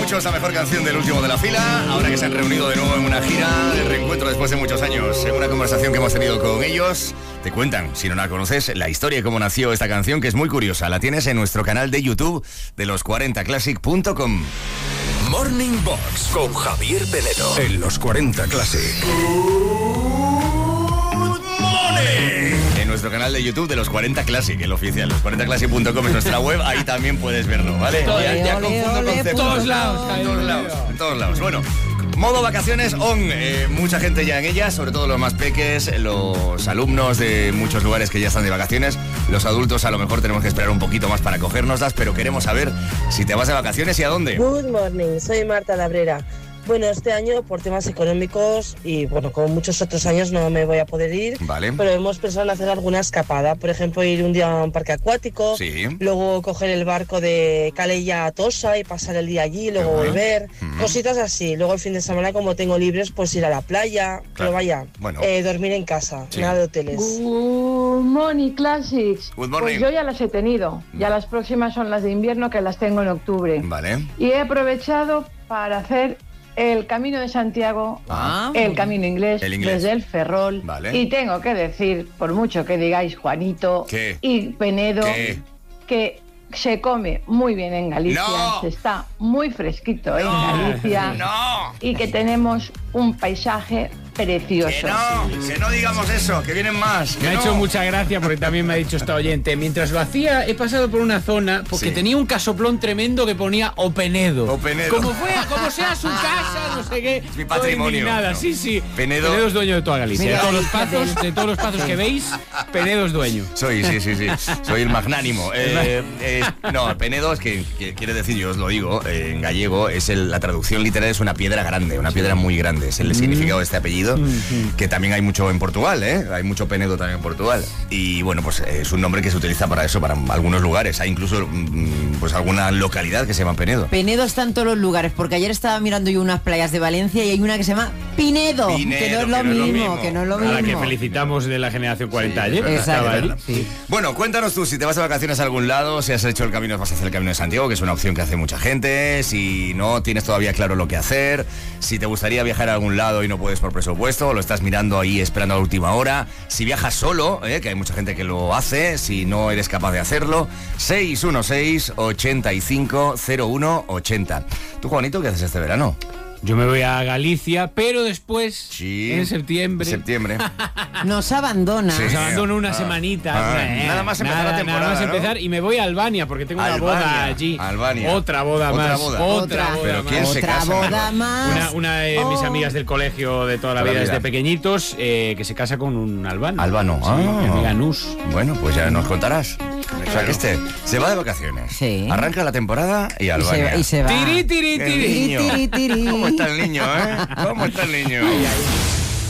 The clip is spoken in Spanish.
muchos la mejor canción del último de la fila, ahora que se han reunido de nuevo en una gira de reencuentro después de muchos años. En una conversación que hemos tenido con ellos, te cuentan, si no la conoces, la historia de cómo nació esta canción, que es muy curiosa. La tienes en nuestro canal de YouTube de los40classic.com. Morning Box con Javier Penedo en Los 40 Classic. En nuestro canal de YouTube de Los 40 Classic, el oficial, los40classic.com es nuestra web, ahí también puedes verlo, ¿vale? Ya confundo conceptos. En todos lados. En todos lados. Bueno, modo vacaciones on. Mucha gente ya en ellas, sobre todo los más peques, los alumnos de muchos lugares que ya están de vacaciones. Los adultos a lo mejor tenemos que esperar un poquito más para cogérnoslas, pero queremos saber si te vas de vacaciones y a dónde. Good morning, soy Marta Labrera. Bueno, este año por temas económicos y bueno, como muchos otros años no me voy a poder ir, Vale. pero hemos pensado en hacer alguna escapada, por ejemplo ir un día a un parque acuático, Sí. luego coger el barco de Calella a Tossa y pasar el día allí, luego bueno. volver, cositas así, luego el fin de semana como tengo libres pues ir a la playa, pero vaya, Bueno. dormir en casa, Sí. nada de hoteles. Good morning, Classics. Good morning. Pues yo ya las he tenido. Ya las próximas son las de invierno, que las tengo en octubre. Vale. Y he aprovechado para hacer el Camino de Santiago, el Camino inglés, El inglés. desde el Ferrol. Vale. Y tengo que decir, por mucho que digáis Juanito ¿Qué? y Penedo, ¿Qué? que se come muy bien en Galicia, ¡No! se está muy fresquito en Galicia ¡No! y que tenemos un paisaje precioso. Que no digamos eso, que vienen más. Me ha hecho mucha gracia porque también me ha dicho esta oyente. Mientras lo hacía, he pasado por una zona porque Sí. tenía un casoplón tremendo que ponía Openedo. Openedo. Como sea su casa, no sé qué. Es mi patrimonio. Nada, ¿no? sí. Penedo es dueño de toda Galicia. Mira, De todos los pazos que veis, Penedo es dueño. Soy, sí. Soy el magnánimo. No, Penedo es que quiere decir, yo os lo digo, en gallego, es la traducción literal es una piedra grande, una piedra muy grande. Es el significado de este apellido, que también hay mucho en Portugal, ¿eh? Hay mucho Penedo también en Portugal. Y bueno, pues es un nombre que se utiliza para eso, para algunos lugares. Hay incluso pues alguna localidad que se llama Penedo. Penedo está en todos los lugares, porque ayer estaba mirando yo unas playas de Valencia y hay una que se llama Pinedo, que no es lo mismo, que no es lo A la que mismo. felicitamos de la generación 40 Sí, ayer. verdad, Estaba es allí. verdad. Bueno, cuéntanos tú, si te vas de vacaciones a algún lado, si has hecho el camino, vas a hacer el Camino de Santiago, que es una opción que hace mucha gente, si no tienes todavía claro lo que hacer, si te gustaría viajar a algún lado y no puedes por presupuesto, lo estás mirando ahí esperando a la última hora, si viajas solo, que hay mucha gente que lo hace, si no eres capaz de hacerlo, 616-850180. ¿Tú, Juanito, qué haces este verano? Yo me voy a Galicia, pero después, Sí. en septiembre, Nos abandona. Sí. os abandono una semanita. Nada más empezar la temporada, Nada más ¿no? empezar, y me voy a Albania, porque tengo una Albania, boda allí. Albania. Otra boda Otra más. boda. Otra boda Pero más. ¿quién se Otra casa? boda más. Una de mis amigas del colegio de toda la Toda la vida vida. desde pequeñitos, que se casa con un albano. Albano, Sí, mi amiga Nus. Bueno, pues ya nos contarás. O sea, que se va de vacaciones. Sí. Arranca la temporada y Albania. Y se va. Tiri, tiri, El tiri. niño. Tiri, tiri. ¿Cómo está el niño, eh? ¿Cómo está el niño?